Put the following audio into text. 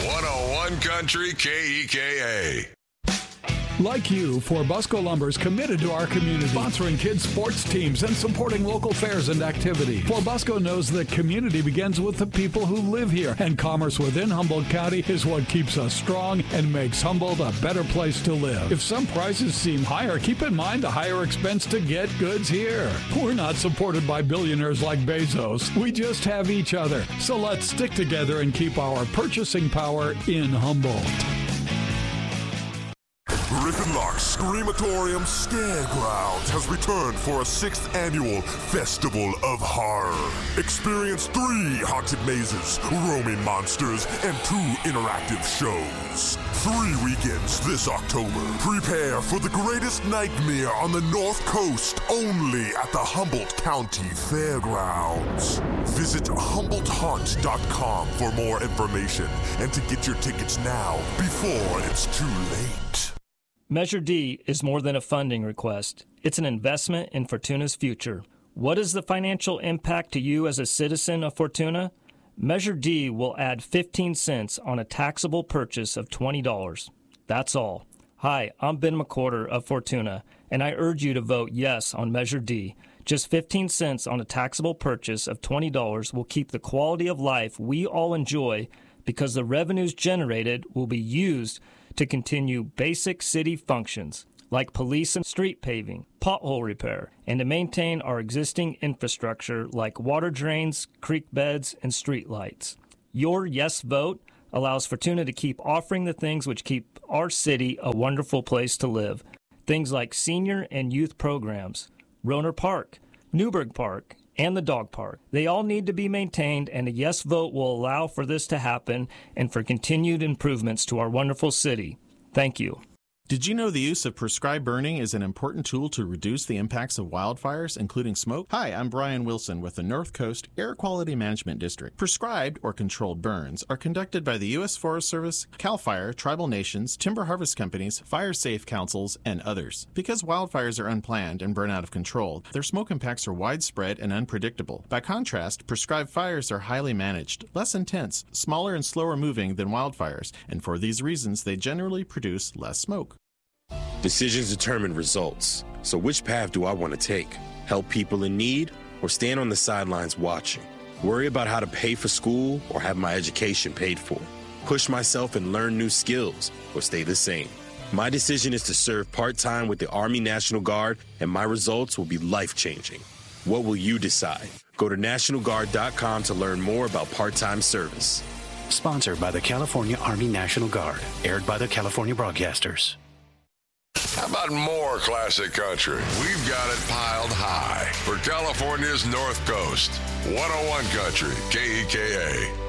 101 Country KEKA. Like you, Forbusco Lumber is committed to our community, sponsoring kids' sports teams and supporting local fairs and activity. Forbusco knows that community begins with the people who live here, and commerce within Humboldt County is what keeps us strong and makes Humboldt a better place to live. If some prices seem higher, keep in mind the higher expense to get goods here. We're not supported by billionaires like Bezos. We just have each other. So let's stick together and keep our purchasing power in Humboldt. Griffin Lock's Screamatorium Scaregrounds has returned for a 6th annual Festival of Horror. Experience 3 haunted mazes, roaming monsters, and 2 interactive shows. 3 weekends this October. Prepare for the greatest nightmare on the North Coast, only at the Humboldt County Fairgrounds. Visit HumboldtHaunt.com for more information and to get your tickets now before it's too late. Measure D is more than a funding request. It's an investment in Fortuna's future. What is the financial impact to you as a citizen of Fortuna? Measure D will add 15 cents on a taxable purchase of $20. That's all. Hi, I'm Ben McCorder of Fortuna, and I urge you to vote yes on Measure D. Just 15 cents on a taxable purchase of $20 will keep the quality of life we all enjoy, because the revenues generated will be used to continue basic city functions like police and street paving, pothole repair, and to maintain our existing infrastructure like water drains, creek beds, and street lights. Your yes vote allows Fortuna to keep offering the things which keep our city a wonderful place to live. Things like senior and youth programs, Roner Park, Newburgh Park, and the dog park. They all need to be maintained, and a yes vote will allow for this to happen and for continued improvements to our wonderful city. Thank you. Did you know the use of prescribed burning is an important tool to reduce the impacts of wildfires, including smoke? Hi, I'm Brian Wilson with the North Coast Air Quality Management District. Prescribed or controlled burns are conducted by the U.S. Forest Service, CAL FIRE, tribal nations, timber harvest companies, fire safe councils, and others. Because wildfires are unplanned and burn out of control, their smoke impacts are widespread and unpredictable. By contrast, prescribed fires are highly managed, less intense, smaller and slower moving than wildfires, and for these reasons, they generally produce less smoke. Decisions determine results. So which path do I want to take? Help people in need or stand on the sidelines watching? Worry about how to pay for school or have my education paid for? Push myself and learn new skills or stay the same? My decision is to serve part-time with the Army National Guard, and my results will be life-changing. What will you decide? Go to NationalGuard.com to learn more about part-time service. Sponsored by the California Army National Guard. Aired by the California Broadcasters. How about more classic country? We've got it piled high for California's North Coast. 101 Country, KEKA.